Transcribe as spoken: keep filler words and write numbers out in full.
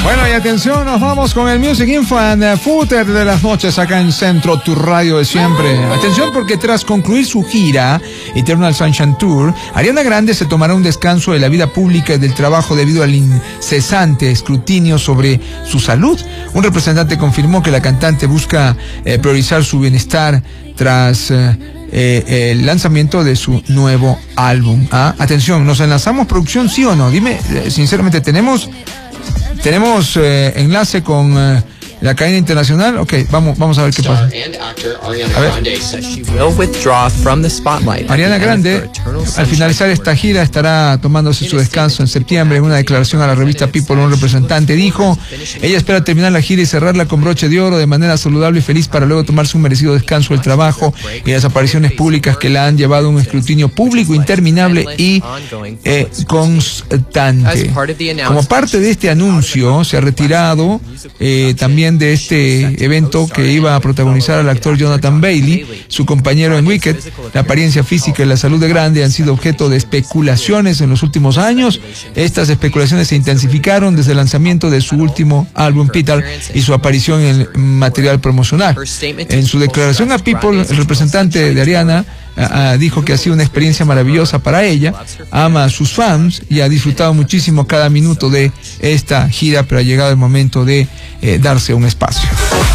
Bueno, y atención, nos vamos con el Music Info and Footer de las noches acá en Centro, tu radio de siempre. Atención, porque tras concluir su gira Eternal Sunshine Tour, Ariana Grande se tomará un descanso de la vida pública y del trabajo debido al incesante escrutinio sobre su salud. Un representante confirmó que la cantante busca eh, priorizar su bienestar tras eh, eh, el lanzamiento de su nuevo álbum. ¿Ah? Atención, ¿nos enlazamos producción, sí o no? Dime, eh, sinceramente, ¿tenemos... Tenemos eh, enlace con eh, la cadena internacional? Ok, vamos, vamos a ver qué pasa. A ver. Ariana Grande, al finalizar esta gira, estará tomándose su descanso en septiembre. En una declaración a la revista People, un representante dijo: ella espera terminar la gira y cerrarla con broche de oro de manera saludable y feliz para luego tomarse un merecido descanso del trabajo y las apariciones públicas que la han llevado a un escrutinio público interminable y eh, constante. Como parte de este anuncio, se ha retirado eh, también de este evento que iba a protagonizar al actor Jonathan Bailey, su compañero en Wicked. La apariencia física y la salud de Grande han sido objeto de especulaciones en los últimos años. Estas especulaciones se intensificaron desde el lanzamiento de su último álbum Peter y su aparición en el material promocional. En su declaración a People, el representante de Ariana Uh, dijo que ha sido una experiencia maravillosa para ella, ama a sus fans y ha disfrutado muchísimo cada minuto de esta gira, pero ha llegado el momento de eh, darse un espacio.